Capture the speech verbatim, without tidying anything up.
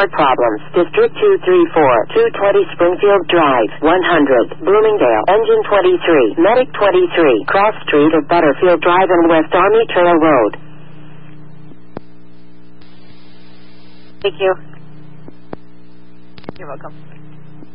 report problems. District two three four, two twenty Springfield Drive, one hundred, Bloomingdale. Engine twenty-three, Medic twenty-three, Cross Street of Butterfield Drive and West Army Trail Road. Thank you. You're welcome.